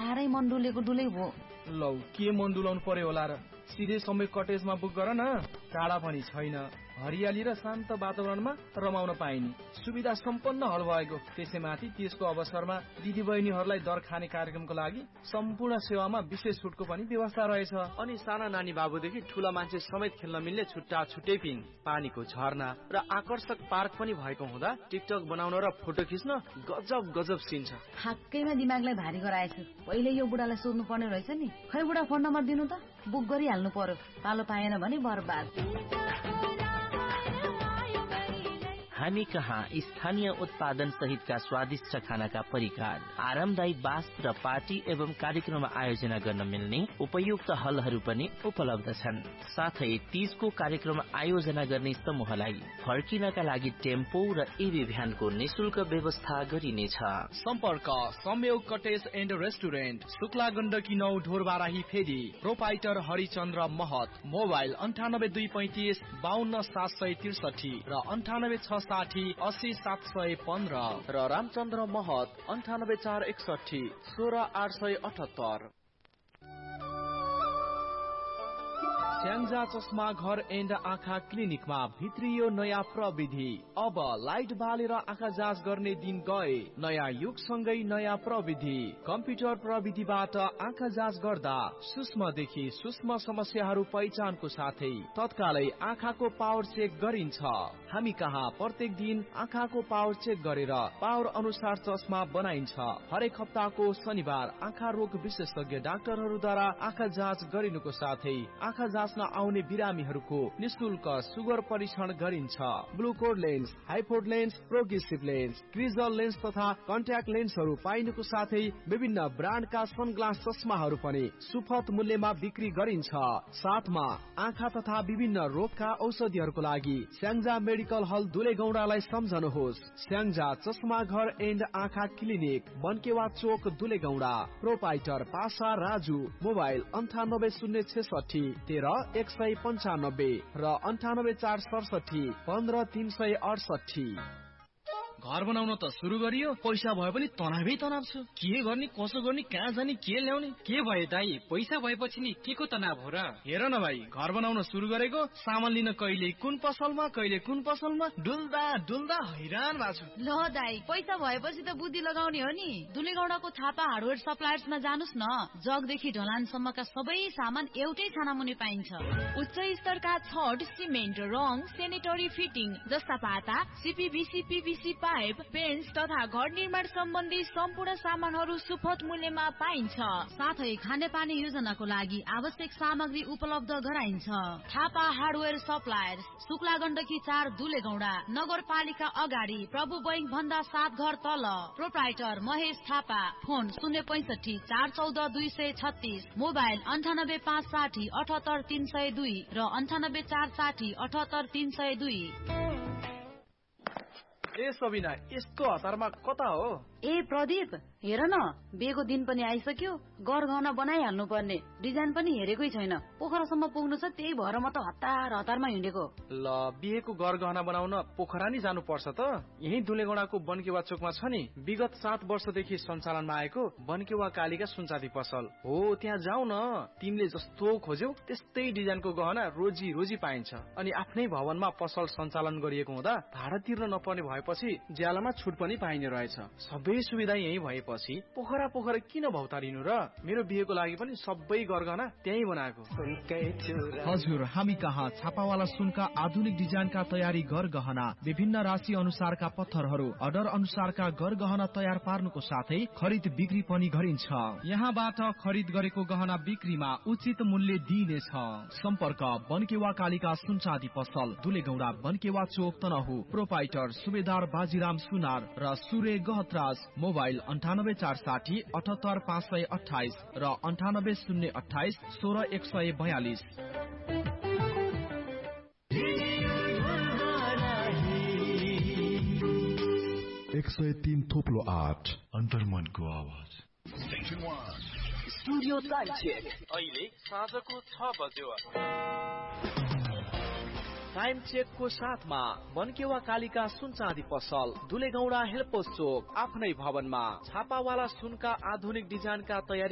साह्रै मन डुलेको डुलै भो। लौ के मन डुलाउनु पर्यो होला र, सिधै समय कटेजमा बुक गर न। टाढा पनि छैन, हरियाली र शान्त वातावरणमा रमाउन पाइने सुविधा सम्पन्न हल भएको। त्यसैमाथि त्यसको अवसरमा दिदीबहिनीहरूलाई दर खाने कार्यक्रमको लागि सम्पूर्ण सेवामा विशेष छुटको पनि व्यवस्था रहेछ। अनि साना नानी बाबुदेखि ठूला मान्छे समेत खेल्न मिल्ने छुट्टा छुट्टै पिङ, पानीको झरना र आकर्षक पार्क पनि भएको हुँदा टिकटक बनाउन र फोटो खिच्न गजब गजब सीन छ। ठ्याक्कैमा दिमागलाई भारी गराएछु। पहिले यो बुढालाई सोध्नु पर्ने रहेछ नि। खै बुढा फोन नम्बर दिनु त, बुक गरिहाल्नु पर्यो। पालो पाएन भने बर्बाद। हामी कहाँ स्थानीय उत्पादन सहितका स्वादिष्ट खानाका परिकार, आरामदायी बास र पार्टी एवं कार्यक्रम आयोजना गर्न मिल्ने उपयुक्त हलहरू पनि उपलब्ध छन्। साथै तीजको कार्यक्रम आयोजना गर्ने समूहलाई फर्किनका लागि टेम्पो र एबी भ्यानको निशुल्क व्यवस्था गरिनेछ। सम्पर्क संयोग cottage and restaurant, Shukla Gandaki 9 Dhorbarahi फेदी, प्रोपाइटर हरिचन्द्र महत, मोबाइल 9825 52763 र 9866800715 र रामचन्द्र महत 98461 16878। स्याङ्जा चस्मा घर एन्ड आँखा क्लिनिकमा भित्रियो नयाँ प्रविधि। अब लाइट बालेर आँखा जाँच गर्ने दिन गए। नयाँ युगसँगै नयाँ प्रविधि, कम्प्युटर प्रविधिबाट आँखा जाँच गर्दा सूक्ष्मदेखि सूक्ष्म समस्याहरू पहिचानको साथै तत्कालै आँखाको पावर चेक गरिन्छ। हामी कहाँ प्रत्येक दिन आँखाको पावर चेक गरेर पावर अनुसार चस्मा बनाइन्छ। हरेक हप्ताको शनिबार आँखा रोग विशेषज्ञ डाक्टरहरूद्वारा आँखा जाँच गरिनुको साथै आँखा जाँच्न आउने बिरामीहरूको निशुल्क सुगर परीक्षण गरिन्छ। ग्लुकोड lens, हाइपोड lens, progressive lens, क्रिजल lens तथा कन्ट्याक्ट लेन्सहरू पाइनुको साथै विभिन्न ब्रान्डका सनग्लास चस्माहरू पनि सुपथ मूल्यमा बिक्री गरिन्छ। साथमा आँखा तथा विभिन्न रोगका औषधिहरूको लागि स्याङ्जा मेडिकल हल दुलेगौडालाई सम्झनुहोस्। स्याङ्जा चस्मा घर एन्ड आँखा क्लिनिक, बनकेवा चोक दुलेगौडा। प्रोपाइटर पासा राजु, मोबाइल 9806 13 195 र 98 467 15 368। घर बनाउन त सुरु गरियो, पैसा भए पनि तनावै तनाव छ। के गर्ने, कसो गर्ने, कहाँ जाने, के ल्याउने। के भयो दाई, पैसा भएपछि नि के को तनाव हो र? हेर न भाइ, घर बनाउन सुरु गरेको, सामान लिन कहिले कुन पसलमा कहिले कुन पसलमा डुल्दा डुल्दा हैरान भएको छु। ल दाई, पैसा भएपछि त बुद्धि लगाउने हो नि। दुलेगौडाको थापा हार्डवेयर सप्लायर्समा जानुस् न। जगदेखि ढलानसम्मका सबै सामान एउटै छानामुनि पाइन्छ। उच्च स्तरका छड, सिमेन्ट, रङ, सेनेटरी फिटिङ जस्ता पाता, सीपीभीसी, पीवीसी पाइप, पेन्ट्स तथा घर निर्माण सम्बन्धी सम्पूर्ण सामानहरू सुपथ मूल्यमा पाइन्छ। साथै खानेपानी योजनाको लागि आवश्यक सामग्री उपलब्ध गराइन्छ। थापा हार्डवेयर सप्लायर्स, शुक्ला गण्डकी 4 दुलेगौडा, नगरपालिका अगाडि, प्रभु बैंक भन्दा 7 घर तल। Proprietor Mahesh Thapa, phone 065 414 236, mobile 98 560 78 302 र 98 460 78 302। ए सबिना, यस्तो हतारमा कता हो? ए प्रदीप, हेर न, बिहेको दिन पनि आइसक्यो। गरगहना बनाइहाल्नु पर्ने, डिजाइन पनि हेरेकै छैन। पोखरासम्म पुग्नु छ, त्यही भएर म त हतारमा हिँडेको। ल, बिहेको गरगहना बनाउन पोखरा नि जानु पर्छ त? यही दुलेगौडाको बनकेवा चोकमा छ नि, विगत 7 वर्षदेखि सञ्चालनमा आएको बनकेवा कालीका सुनचाँदी पसल हो। त्यहाँ जाऊ न, तिमीले जस्तो खोज्यौ त्यस्तै डिजाइनको गहना रोजी रोजी पाइन्छ। अनि आफ्नै भवनमा पसल सञ्चालन गरिएको हुँदा भाडा तिर्न नपर्ने भएपछि ज्यालामा छुट पनि पाइने रहेछ। सबै सुविधा यही भएपछि पोखरा किन भौतारिनु र? मेरो बिहेको लागि पनि सबै गरगहना त्यही बनाएको। हजुर, हामी कहाँ छापावाला सुनका आधुनिक डिजाइनका तयारी गरगहना, विभिन्न राशि अनुसारका पत्थरहरू, अर्डर अनुसारका गरगहना तयार पार्नुको साथै खरिद बिक्री पनि गरिन्छ। यहाँबाट खरिद गरेको गहना बिक्रीमा उचित मूल्य दिइनेछ। सम्पर्क बनकेवा कालीका सुनचाँदी पसल, दुलेगौडा, बनकेवा चोक, तनहु। प्रोपाइटर सुबेदार बाजीराम सुनार र सुरे गहतराज, मोबाइल 98 460 78 528 र 98 028 16 142। 103 थोप्लो 8 अन्तर्मनको आवाज। स्टुडियो टाइम चेक अहिले साँझको 6 बज्यो। टाइम चेकको साथमा बनकेवा कालीका सुनचाँदी पसल, दुलेगौडा हेलपोस्ट चोक, आफ्नै भवनमा छापावाला सुनका आधुनिक डिजाइनका तयारी